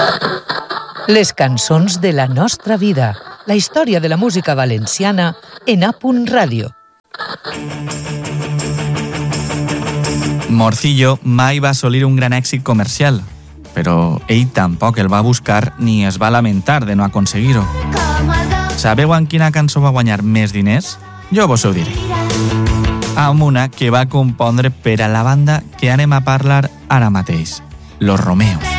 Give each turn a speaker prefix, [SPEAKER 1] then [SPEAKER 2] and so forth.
[SPEAKER 1] Les cançons de la nostra vida. La història de la música valenciana en A.Punt Ràdio.
[SPEAKER 2] Morcillo mai va assolir un gran èxit comercial, però ell tampoc el va buscar ni es va lamentar de no aconseguir-ho. Sabeu en quina cançó va guanyar més diners? Jo vos ho diré. Amb una que va compondre per a la banda que anem a parlar ara mateix, Los Romeos.